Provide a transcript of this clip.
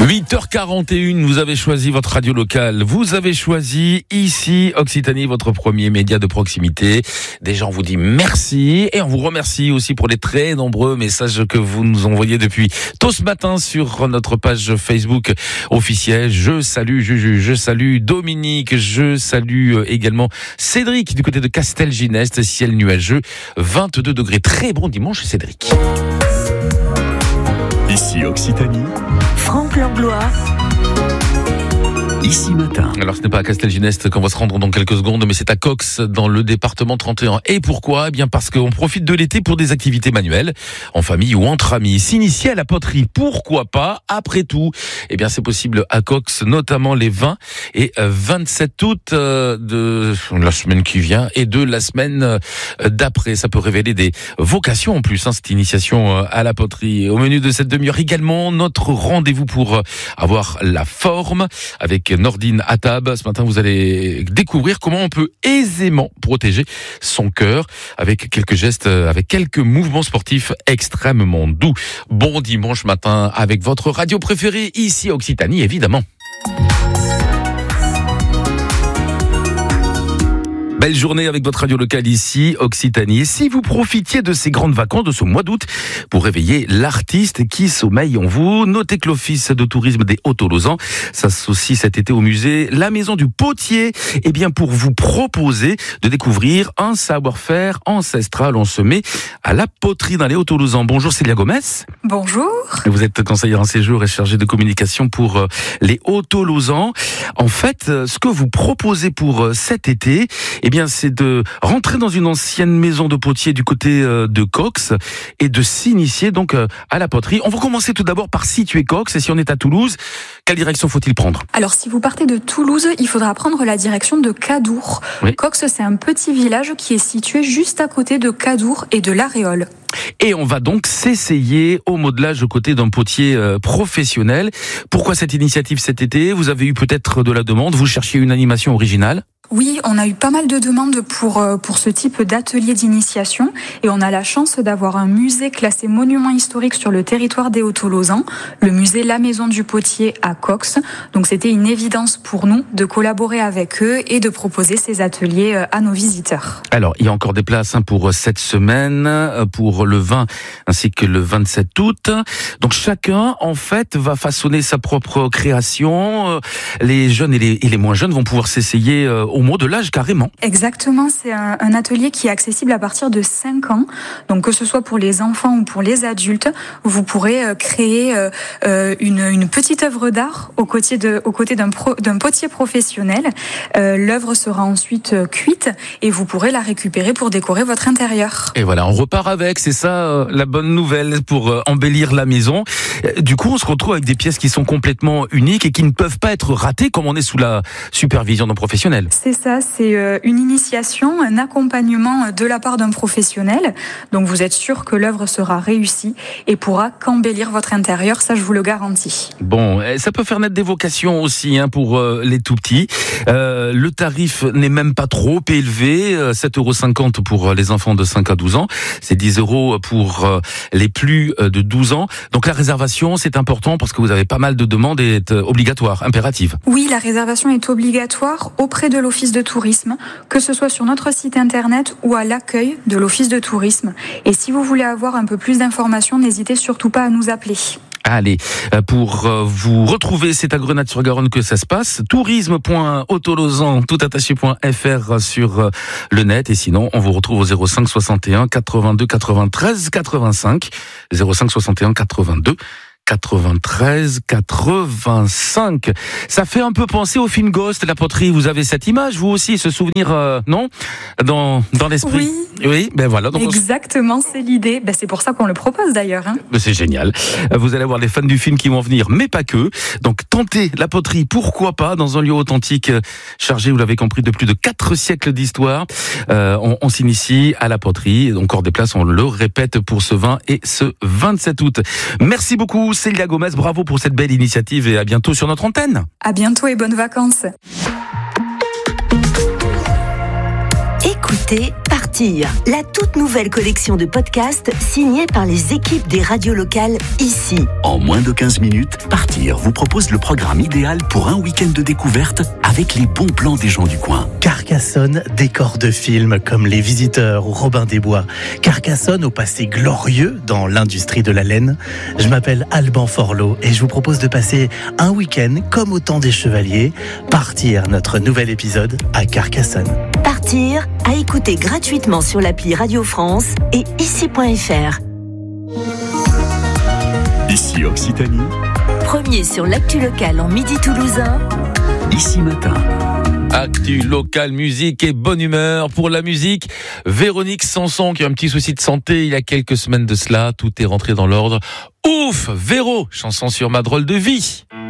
8h41, vous avez choisi votre radio locale. Vous avez choisi ici Occitanie, votre premier média de proximité. Déjà, on vous dit merci et on vous remercie aussi pour les très nombreux messages que vous nous envoyez depuis tôt ce matin sur notre page Facebook officielle. Je salue Juju, je salue Dominique, je salue également Cédric du côté de Castelginest, ciel nuageux, 22 degrés. Très bon dimanche, Cédric. Ici Occitanie, Franck Langlois. Ici Matin. Alors ce n'est pas à Castelginest qu'on va se rendre dans quelques secondes, mais c'est à Cox dans le département 31. Et pourquoi ? Eh bien parce qu'on profite de l'été pour des activités manuelles, en famille ou entre amis. S'initier à la poterie, pourquoi pas ? Après tout, eh bien c'est possible à Cox, notamment les 20 et 27 août de la semaine qui vient et de la semaine d'après. Ça peut révéler des vocations en plus, cette initiation à la poterie. Au menu de cette demi-heure également, notre rendez-vous pour avoir la forme avec Nordine Attab. Ce matin, vous allez découvrir comment on peut aisément protéger son cœur avec quelques gestes, avec quelques mouvements sportifs extrêmement doux. Bon dimanche matin avec votre radio préférée ici Occitanie, évidemment. Belle journée avec votre radio locale ici, Occitanie. Et si vous profitiez de ces grandes vacances de ce mois d'août pour réveiller l'artiste qui sommeille en vous, notez que l'Office de tourisme des Hauts-de-Lausanne s'associe cet été au musée La Maison du Potier, eh bien pour vous proposer de découvrir un savoir-faire ancestral ensemé à la poterie dans les Hauts-de-Lausanne. Bonjour Célia Gomez. Bonjour. Vous êtes conseillère en séjour et chargée de communication pour les Hauts-de-Lausanne. En fait, ce que vous proposez pour cet été, eh bien, c'est de rentrer dans une ancienne maison de potier du côté de Cox et de s'initier donc à la poterie. On va commencer tout d'abord par situer Cox. Et si on est à Toulouse, quelle direction faut-il prendre ? Alors, si vous partez de Toulouse, il faudra prendre la direction de Cadour. Oui. Cox, c'est un petit village qui est situé juste à côté de Cadour et de l'Aréole. Et on va donc s'essayer au modelage aux côtés d'un potier professionnel. Pourquoi cette initiative cet été ? Vous avez eu peut-être de la demande, vous cherchiez une animation originale ? Oui, on a eu pas mal de demandes pour ce type d'atelier d'initiation et on a la chance d'avoir un musée classé monument historique sur le territoire des Hauts-de-Lausanne, le musée La Maison du Potier à Cox. Donc c'était une évidence pour nous de collaborer avec eux et de proposer ces ateliers à nos visiteurs. Alors, il y a encore des places pour cette semaine, pour le 20 ainsi que le 27 août. Donc chacun, en fait, va façonner sa propre création. Les jeunes et les moins jeunes vont pouvoir s'essayer au modelage carrément. Exactement, c'est un atelier qui est accessible à partir de 5 ans. Donc que ce soit pour les enfants ou pour les adultes, vous pourrez créer une petite œuvre d'art aux côtés d'un potier professionnel. L'œuvre sera ensuite cuite et vous pourrez la récupérer pour décorer votre intérieur. Et voilà, on repart avec, c'est ça la bonne nouvelle pour embellir la maison. Du coup, on se retrouve avec des pièces qui sont complètement uniques et qui ne peuvent pas être ratées comme on est sous la supervision d'un professionnel. C'est ça, c'est une initiation, un accompagnement de la part d'un professionnel. Donc vous êtes sûr que l'œuvre sera réussie et pourra qu'embellir votre intérieur, ça je vous le garantis. Bon, ça peut faire naître des vocations aussi pour les tout petits. Le tarif n'est même pas trop élevé, 7,50 € pour les enfants de 5 à 12 ans, c'est 10 € pour les plus de 12 ans. Donc la réservation, c'est important parce que vous avez pas mal de demandes et est obligatoire, impérative. Oui, la réservation est obligatoire auprès de l'Office de tourisme, que ce soit sur notre site internet ou à l'accueil de l'Office de tourisme. Et si vous voulez avoir un peu plus d'informations, n'hésitez surtout pas à nous appeler. Allez, pour vous retrouver, c'est à Grenade-sur-Garonne que ça se passe. tourisme.hautolausanne, toutattaché.fr sur le net. Et sinon, on vous retrouve au 05 61 82 93 85. 05 61 82 93 85. Ça fait un peu penser au film Ghost, la poterie. Vous avez cette image, vous aussi, ce souvenir, non, dans l'esprit. Oui, ben voilà. Donc exactement, c'est l'idée. Ben c'est pour ça qu'on le propose d'ailleurs. C'est génial. Vous allez avoir les fans du film qui vont venir, mais pas que. Donc tentez la poterie, pourquoi pas, dans un lieu authentique chargé, vous l'avez compris, de plus de 4 siècles d'histoire. On s'initie à la poterie. Encore des places, on le répète, pour ce 20 et ce 27 août. Merci beaucoup. Célia Gomez, bravo pour cette belle initiative et à bientôt sur notre antenne. À bientôt et bonnes vacances. Écoutez, partagez. Partir, la toute nouvelle collection de podcasts signée par les équipes des radios locales ici. En moins de 15 minutes, Partir vous propose le programme idéal pour un week-end de découverte avec les bons plans des gens du coin. Carcassonne, décor de films comme Les Visiteurs ou Robin des Bois. Carcassonne au passé glorieux dans l'industrie de la laine. Je m'appelle Alban Forlot et je vous propose de passer un week-end comme au temps des chevaliers. Partir, notre nouvel épisode à Carcassonne. Partir, à écouter gratuitement sur l'appli Radio France et ici.fr. Ici Occitanie, Premier sur l'actu locale en Midi toulousain. Ici Matin. Actu local, musique et bonne humeur. Pour la musique, Véronique Sanson qui a un petit souci de santé il y a quelques semaines de cela. Tout est rentré dans l'ordre. Ouf, Véro, chanson sur ma drôle de vie.